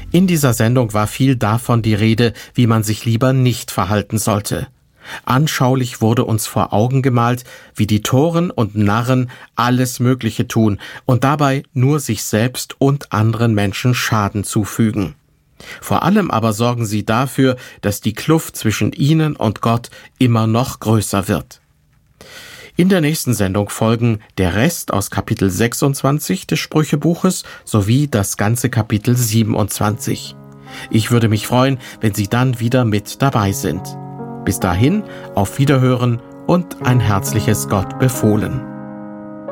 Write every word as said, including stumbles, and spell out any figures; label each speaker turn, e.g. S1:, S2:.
S1: In dieser Sendung war viel davon die Rede, wie man sich lieber nicht verhalten sollte. Anschaulich wurde uns vor Augen gemalt, wie die Toren und Narren alles Mögliche tun und dabei nur sich selbst und anderen Menschen Schaden zufügen. Vor allem aber sorgen sie dafür, dass die Kluft zwischen ihnen und Gott immer noch größer wird. In der nächsten Sendung folgen der Rest aus Kapitel sechsundzwanzig des Sprüchebuches sowie das ganze Kapitel siebenundzwanzig. Ich würde mich freuen, wenn Sie dann wieder mit dabei sind. Bis dahin, auf Wiederhören und ein herzliches Gott befohlen.